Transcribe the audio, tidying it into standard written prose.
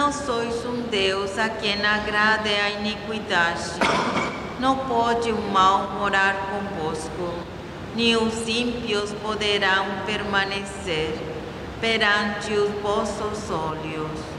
Não sois um Deus a quem agrade a iniquidade. Não pode o mal morar convosco, nem os ímpios poderão permanecer perante os vossos olhos.